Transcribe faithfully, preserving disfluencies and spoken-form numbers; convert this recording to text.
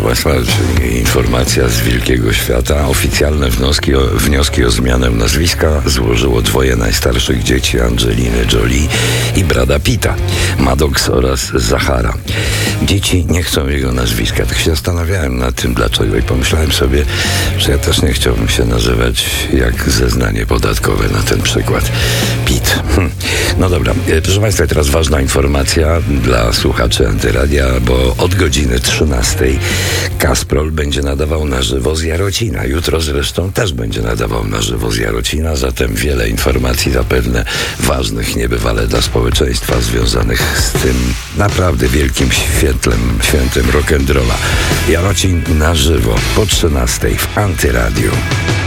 Państwa, czyli informacja z wielkiego świata. Oficjalne wnioski o, wnioski o zmianę nazwiska złożyło dwoje najstarszych dzieci Angeliny Jolie i Brada Pitta, Maddox oraz Zahara. Dzieci nie chcą jego nazwiska. Tak się zastanawiałem nad tym, dlaczego, i pomyślałem sobie, że ja też nie chciałbym się nazywać jak zeznanie podatkowe na ten przykład. Pitt. Hm. No dobra, proszę Państwa, teraz ważna informacja dla słuchaczy Antyradia, bo od godziny trzynastej Kasprol będzie nadawał na żywo z Jarocina. Jutro zresztą też będzie nadawał na żywo z Jarocina, zatem wiele informacji zapewne ważnych niebywale dla społeczeństwa związanych z tym naprawdę wielkim świętem, świętem rock'n'rolla. Jarocin na żywo po trzynastej w Antyradiu.